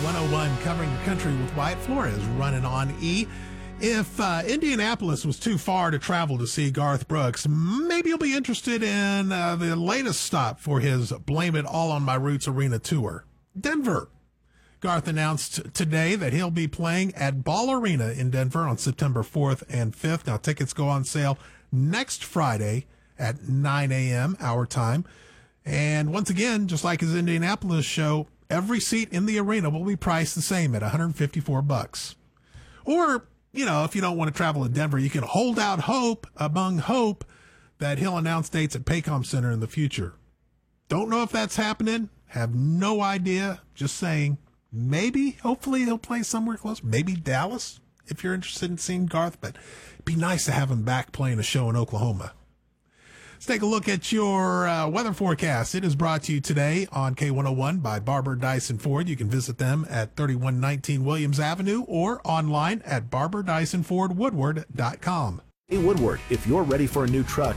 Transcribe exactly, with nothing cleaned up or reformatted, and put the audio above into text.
one oh one, covering the country with Wyatt Flores, running on E. If uh, Indianapolis was too far to travel to see Garth Brooks, maybe you'll be interested in uh, the latest stop for his Blame It All on My Roots Arena tour, Denver. Garth announced today that he'll be playing at Ball Arena in Denver on September fourth and fifth. Now, tickets go on sale next Friday at nine a.m. our time. And once again, just like his Indianapolis show, every seat in the arena will be priced the same at one hundred fifty-four bucks. Or, you know, if you don't want to travel to Denver, you can hold out hope among hope that he'll announce dates at Paycom Center in the future. Don't know if that's happening. Have no idea. Just saying, maybe, hopefully he'll play somewhere close. Maybe Dallas, if you're interested in seeing Garth. But it'd be nice to have him back playing a show in Oklahoma. Let's take a look at your uh, weather forecast. It is brought to you today on K one oh one by Barber Dyson Ford. You can visit them at thirty-one nineteen Williams Avenue or online at barber dyson ford woodward dot com. Hey Woodward, if you're ready for a new truck,